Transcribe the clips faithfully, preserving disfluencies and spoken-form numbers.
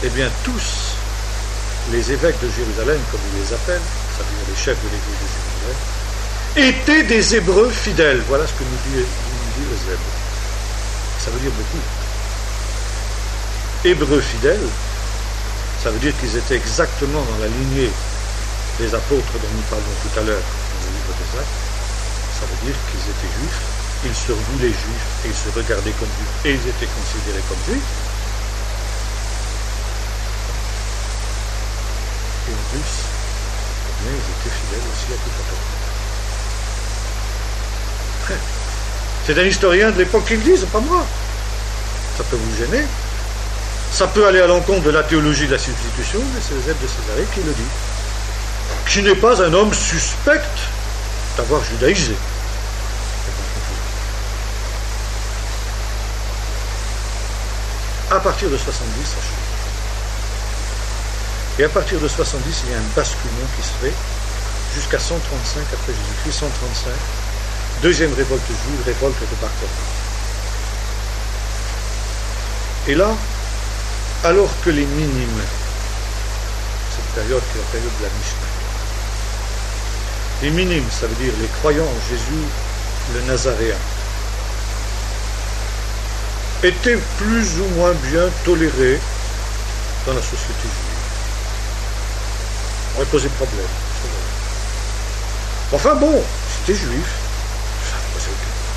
eh bien tous les évêques de Jérusalem, comme ils les appellent, ça veut dire les chefs de l'église de Jérusalem, étaient des Hébreux fidèles. Voilà ce que nous dit, nous dit Eusèbe. Ça veut dire beaucoup. Hébreux fidèles, ça veut dire qu'ils étaient exactement dans la lignée des apôtres dont nous parlons tout à l'heure dans le livre des Actes. Ça veut dire qu'ils étaient juifs, ils se voulaient juifs et ils se regardaient comme juifs et ils étaient considérés comme juifs. Et en plus, eh bien, ils étaient fidèles aussi à toute la Torah. C'est un historien de l'époque qui le dit, c'est pas moi. Ça peut vous gêner. Ça peut aller à l'encontre de la théologie de la substitution, mais c'est Eusèbe de Césarée qui le dit. Qui n'est pas un homme suspect d'avoir judaïsé. À partir de soixante-dix, ça change. Et à partir de soixante-dix, il y a un basculement qui se fait jusqu'à cent trente-cinq après Jésus-Christ, cent trente-cinq, deuxième révolte juive, révolte de Bar Kokhba. Et là, alors que les minimes, cette période qui est la période de la Mishnah, les minimes, ça veut dire les croyants en Jésus, le Nazaréen, étaient plus ou moins bien tolérés dans la société juive. On aurait posé problème. Enfin bon, c'était juif, ça ne posait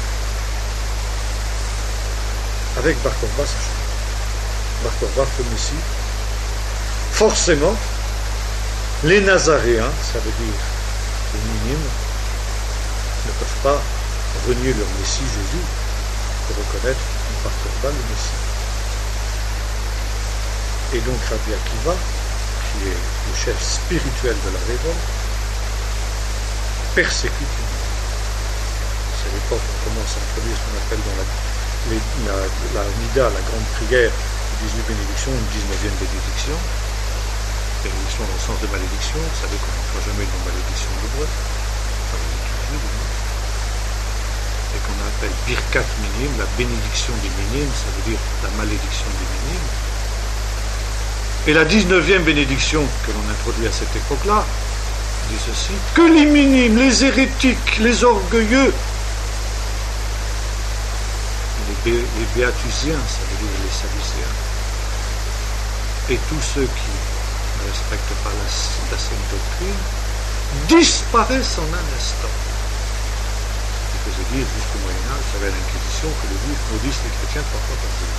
aucun. Avec Bar Kokhba, ça change. Bar Kokhba comme ici, forcément, les Nazaréens, ça veut dire les minimes, ne peuvent pas renier leur Messie Jésus pour reconnaître Bar Kokhba le Messie. Et donc Rabbi Akiva, qui est le chef spirituel de la révolte, persécute les minimes. C'est à l'époque où on commence à introduire ce qu'on appelle dans la, les, la, la Nida, la grande prière, dix-huit bénédictions, une dix-neuvième bénédiction. Bénédiction dans le sens de malédiction, vous savez qu'on n'emploie jamais le mot malédiction en hébreu, enfin, et qu'on appelle Birkat Minim, la bénédiction des minimes, ça veut dire la malédiction des minimes. Et la dix-neuvième bénédiction que l'on introduit à cette époque-là dit ceci: que les minimes, les hérétiques, les orgueilleux, les, bé les béatusiens, ça veut dire les sadducéens, et tous ceux qui ne respectent pas la, la sainte doctrine, disparaissent en un instant. Ce que faisait dire jusqu'au Moyen-Âge, vous savez, à l'Inquisition, que les juifs maudissent les chrétiens trois fois par jour.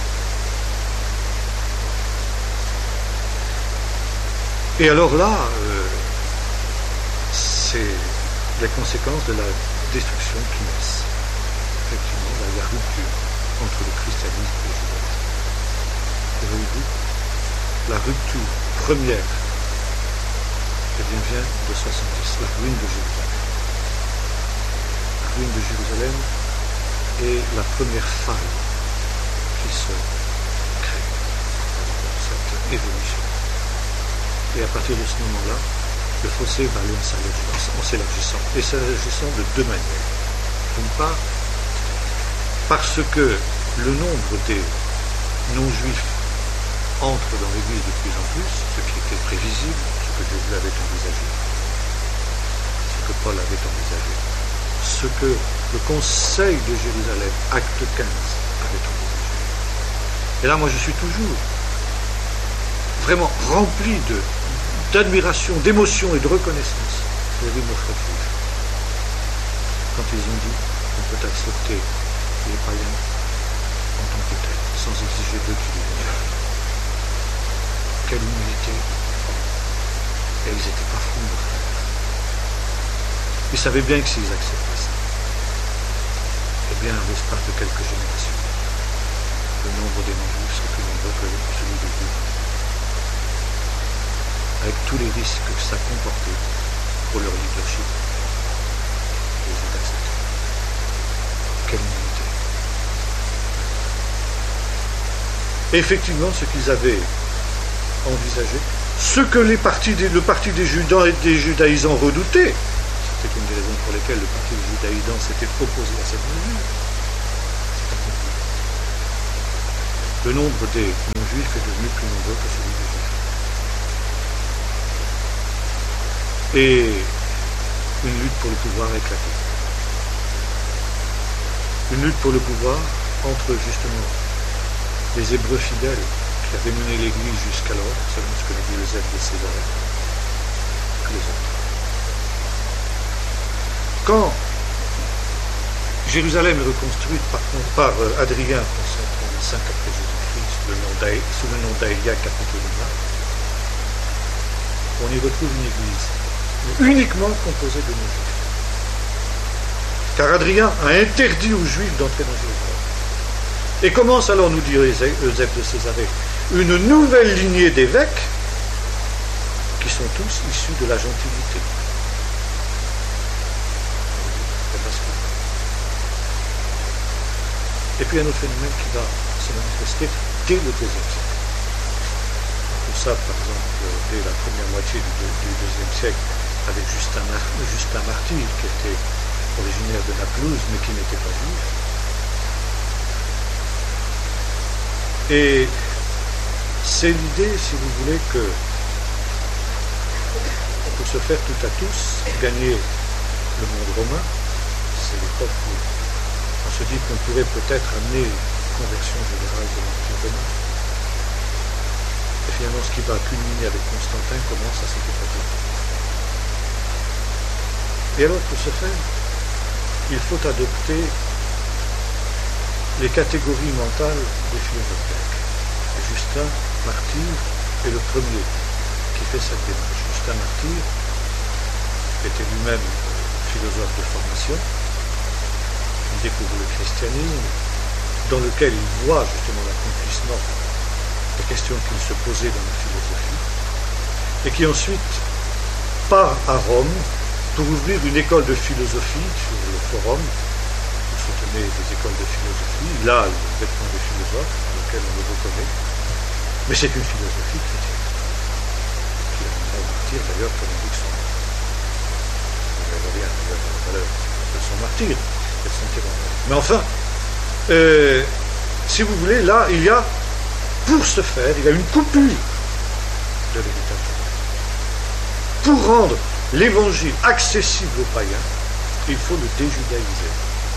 Et alors là, euh, c'est les conséquences de la destruction qui naissent. Effectivement, là, il y a rupture entre le christianisme et le judaïsme. Et voyez-vous, la rupture première, eh bien, vient de soixante-dix, la ruine de Jérusalem. La ruine de Jérusalem est la première faille qui se crée dans cette évolution. Et à partir de ce moment-là, le fossé va aller en s'élargissant. Et s'élargissant de deux manières. D'une part, parce que le nombre des non-juifs entre dans l'Église de plus en plus, ce qui était prévisible, ce que Jésus avait envisagé, ce que Paul avait envisagé, ce que le Conseil de Jérusalem, acte quinze, avait envisagé. Et là, moi, je suis toujours vraiment rempli de d'admiration, d'émotion et de reconnaissance vis-à-vis de nos frères juifs. Quand ils ont dit qu'on peut accepter les païens en tant que tels, sans exiger d'eux qu'ils deviennent. Quelle humilité! Et ils n'étaient pas fous, nos frères. Ils savaient bien que s'ils acceptaient ça, eh bien, en l'espace de quelques générations, le nombre des non-juifs serait plus nombreux que celui des juifs. Avec tous les risques que ça comportait pour leur leadership. Et ils ont accepté. Quelle humanité. Effectivement, ce qu'ils avaient envisagé, ce que les partis des, le parti des, Judas, des judaïsants redoutaient, c'était une des raisons pour lesquelles le parti des judaïsants s'était opposé à cette mesure, c'est accompli. Le nombre des non-juifs est devenu plus nombreux que celui des juifs. et une lutte pour le pouvoir éclaté. Une lutte pour le pouvoir entre justement les Hébreux fidèles qui avaient mené l'Église jusqu'alors, selon ce que nous dit Eusèbe de Césarée, et les autres. Quand Jérusalem est reconstruite par, par Adrien en cent trente-cinq après Jésus-Christ sous le nom d'Aé- sous le nom d'Aelia Capitolina, on y retrouve une église uniquement composée de non-juifs. Car Adrien a interdit aux Juifs d'entrer dans Jérusalem. Et commence alors, nous dit Eusèbe de Césarée, une nouvelle lignée d'évêques qui sont tous issus de la gentilité. Et puis un autre phénomène qui va se manifester dès le deuxième siècle. Pour ça, par exemple, dès la première moitié du, deux, du deuxième siècle, avec Justin, Justin Martyr, qui était originaire de Naplouse, mais qui n'était pas juif. Et c'est l'idée, si vous voulez, que pour se faire tout à tous, gagner le monde romain, c'est l'époque où on se dit qu'on pourrait peut-être amener une conversion générale de l'Empire romain. Et finalement, ce qui va culminer avec Constantin commence à cette époque-là. Et alors, pour ce faire, il faut adopter les catégories mentales des philosophes grecs. Et Justin Martyr est le premier qui fait cette démarche. Justin Martyr était lui-même philosophe de formation. Il découvre le christianisme, dans lequel il voit justement l'accomplissement des questions qu'il se posait dans la philosophie, et qui ensuite part à Rome pour ouvrir une école de philosophie sur le forum. Il soutenait des écoles de philosophie. Il a le vêtement des philosophes, dans lequel on le reconnaît, mais c'est une philosophie chrétienne, qui a un martyr d'ailleurs, comme on dit que son nom. On verra bien d'ailleurs la valeur de son martyr. Mais enfin, euh, si vous voulez, là, il y a, pour ce faire, il y a une coupure de l'héritage. Pour rendre l'évangile accessible aux païens, il faut le déjudaïser.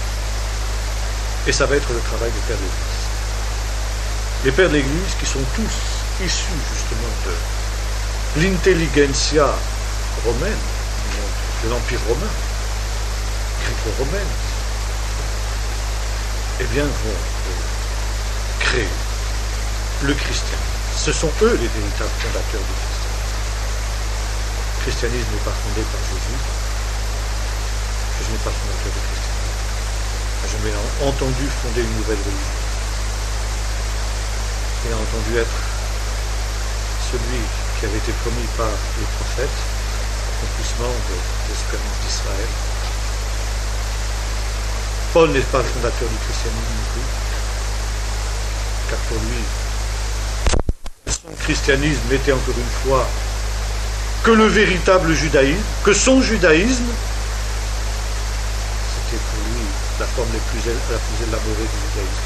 Et ça va être le travail des pères de l'Église. Les pères de l'Église qui sont tous issus justement de l'intelligentsia romaine, de l'Empire romain, gréco-romaine, eh bien, vont euh, créer le christianisme. Ce sont eux les véritables fondateurs du christianisme. Le christianisme n'est pas fondé par Jésus. Jésus n'est pas fondateur du christianisme. J'ai jamais entendu fonder une nouvelle religion. Il a entendu être celui qui avait été promis par les prophètes, l'accomplissement de l'espérance d'Israël. Paul n'est pas le fondateur du christianisme non plus, car pour lui, son christianisme n'était encore une fois que le véritable judaïsme, que son judaïsme, c'était pour lui la forme la plus, la plus élaborée du judaïsme.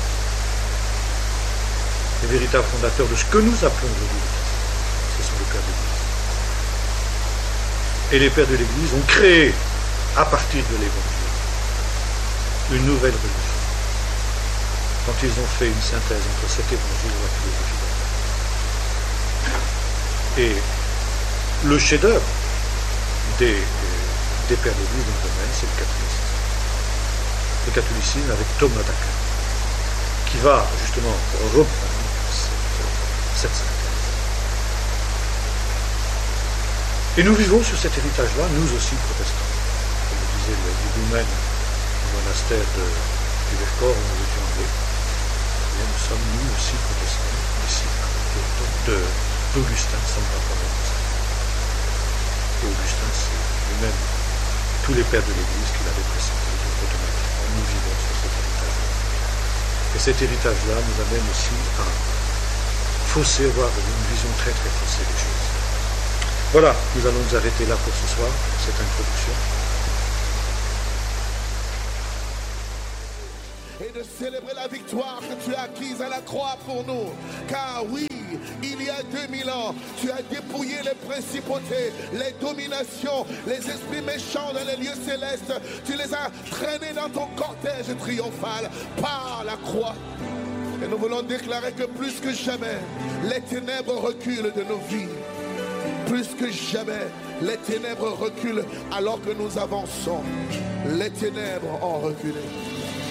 Les véritables fondateurs de ce que nous appelons aujourd'hui, ce sont les pères de l'Église. Et les pères de l'Église ont créé, à partir de l'Évangile, une nouvelle religion. Quand ils ont fait une synthèse entre cet évangile et la philosophie d'Athènes. Et le chef-d'œuvre des, des pères d'église dans le domaine, c'est le catholicisme. Le catholicisme avec Thomas d'Aquin, qui va justement reprendre cette, cette synthèse. Et nous vivons sur cet héritage-là, nous aussi protestants. Comme le disait l'Igoumen monastère de, du Vercors, où nous étions allés, et nous sommes nous aussi protestants, disciples d'Augustin, Saint Bartholomew. Et Augustin, c'est lui-même tous les pères de l'Église qu'il avait précédés, donc automatiquement nous vivons sur cet héritage-là. Et cet héritage-là nous amène aussi à fausser, avoir une vision très très faussée des choses. Voilà, nous allons nous arrêter là pour ce soir, pour cette introduction. Et de célébrer la victoire que tu as acquise à la croix pour nous. Car oui, bataille. Il y a deux mille ans, tu as dépouillé les principautés, les dominations, les esprits méchants dans les lieux célestes. Tu les as traînés dans ton cortège triomphal par la croix. Et nous voulons déclarer que plus que jamais, les ténèbres reculent de nos vies. Plus que jamais, les ténèbres reculent alors que nous avançons. Les ténèbres ont reculé.